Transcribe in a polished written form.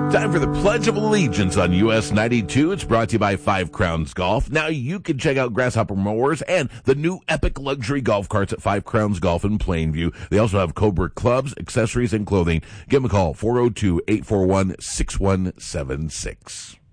Time for the Pledge of Allegiance on US 92. It's brought to you by Five Crowns Golf. Now you can check out Grasshopper Mowers and the new epic luxury golf carts at Five Crowns Golf in Plainview. They also have Cobra clubs, accessories, and clothing. Give them a call, 402-841-6176.